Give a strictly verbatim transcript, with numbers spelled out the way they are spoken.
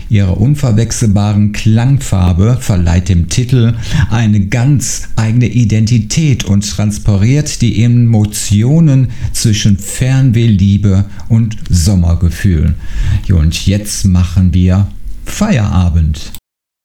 Ihre unverwechselbaren Klangfarbe verleiht dem Titel eine ganz eigene Identität und transportiert die Emotionen zwischen Fernweh, Liebe und Sommergefühl. Und jetzt machen wir Feierabend.